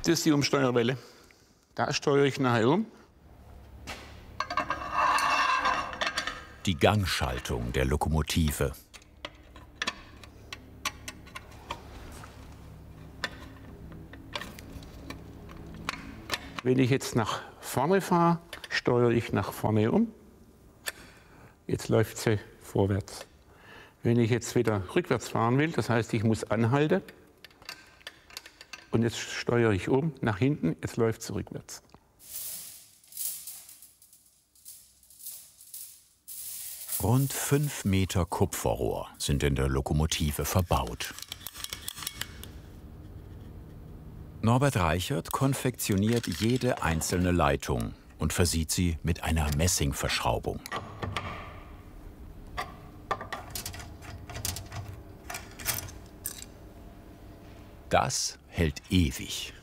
Das ist die Umsteuerwelle. Da steuere ich nachher um. Die Gangschaltung der Lokomotive. Wenn ich jetzt nach vorne fahre, steuere ich nach vorne um. Jetzt läuft sie vorwärts. Wenn ich jetzt wieder rückwärts fahren will, das heißt, ich muss anhalten. Und jetzt steuere ich um nach hinten, jetzt läuft sie rückwärts. Rund 5 Meter Kupferrohr sind in der Lokomotive verbaut. Norbert Reichert konfektioniert jede einzelne Leitung und versieht sie mit einer Messingverschraubung. Das hält ewig.